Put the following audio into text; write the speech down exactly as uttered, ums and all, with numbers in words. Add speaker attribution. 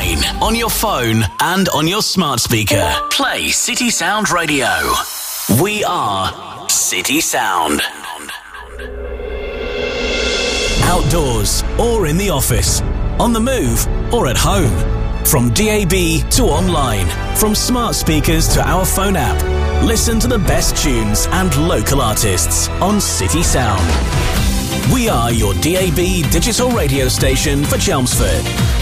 Speaker 1: online, on your phone, and on your smart speaker. Play City Sound Radio. We are City Sound. Outdoors or in the office, on the move or at home. From D A B to online, from smart speakers to our phone app. Listen to the best tunes and local artists on City Sound. We are your D A B digital radio station for Chelmsford.